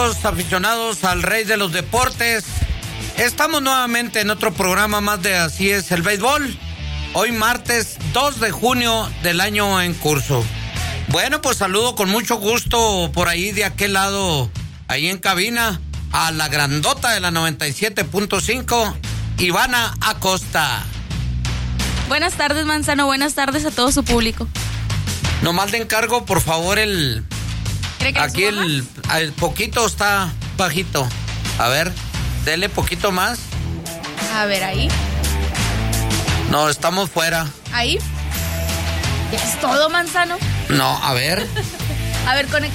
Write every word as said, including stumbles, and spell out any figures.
Aficionados al rey de los deportes, estamos nuevamente en otro programa más de Así es el Béisbol. Hoy martes dos de junio del año en curso. Bueno, pues saludo con mucho gusto por ahí de aquel lado, ahí en cabina, a la grandota de la noventa y siete punto cinco, Ivana Acosta. Buenas tardes, Manzano, buenas tardes a todo su público. Nomás le encargo, por favor, el... Aquí el, el poquito está bajito. A ver, dele poquito más. A ver, ahí. No, estamos fuera. Ahí. ¿Ya es todo, Manzano? No, a ver. A ver, conecta.